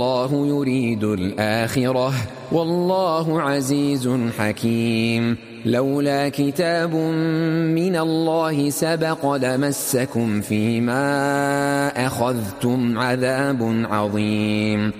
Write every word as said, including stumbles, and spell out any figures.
الله يريد الآخرة والله عزيز حكيم. لولا كتاب من الله سبق لمسكم فيما أخذتم عذاب عظيم.